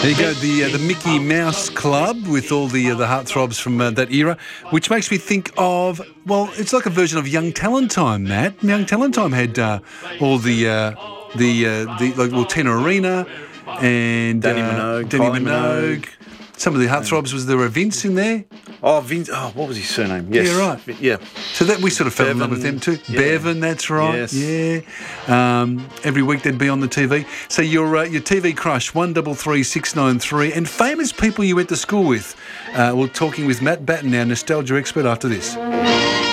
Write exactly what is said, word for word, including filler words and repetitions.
There you go, the uh, the Mickey Mouse Club with all the uh, the heartthrobs from uh, that era, which makes me think of, well, it's like a version of Young Talent Time, Matt. Young Talent Time had uh, all the uh, the uh, the like well, Tina Arena and Danny uh, Minogue, Danny Kylie Minogue. Minogue. Some of the heartthrobs, was there a Vince in there? Oh, Vince. Oh, what was his surname? Yes. Yeah, right. Yeah. So that we sort of fell in love with Bevan, them too. yeah. Bevan, that's right. Yes. Yeah. Um, every week they'd be on the T V. So your uh, your T V crush one double three six nine three and famous people you went to school with. Uh, we're talking with Matt Batten, our nostalgia expert, after this.